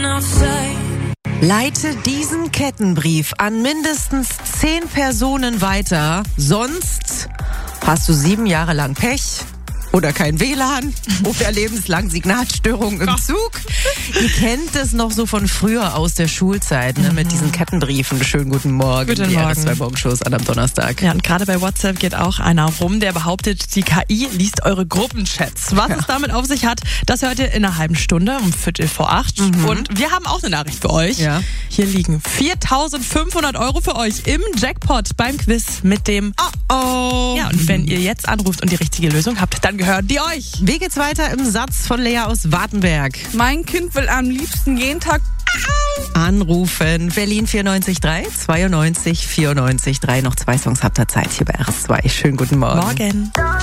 Leite diesen Kettenbrief an mindestens 10 Personen weiter, sonst hast du 7 Jahre lang Pech oder kein WLAN oder lebenslang Signalstörungen im Zug. Ihr kennt es noch so von früher aus der Schulzeit, ne, mit diesen Kettenbriefen. Schönen guten Morgen. Guten die Morgen. RS2-Morgenshows an am Donnerstag. Ja, und gerade bei WhatsApp geht auch einer rum, der behauptet, die KI liest eure Gruppenchats. Was es damit auf sich hat, das hört ihr in einer halben Stunde um 7:45. Und wir haben auch eine Nachricht für euch. Ja. Hier liegen 4.500 € für euch im Jackpot beim Quiz mit dem Oh. Ja, und wenn ihr jetzt anruft und die richtige Lösung habt, dann gehören die euch. Wie geht's weiter im Satz von Lea aus Wartenberg? Mein Kind will am liebsten jeden Tag Anrufen. Berlin 94.3, 92 94.3. Noch 2 Songs habt ihr Zeit hier bei RS2. Schönen guten Morgen. Morgen.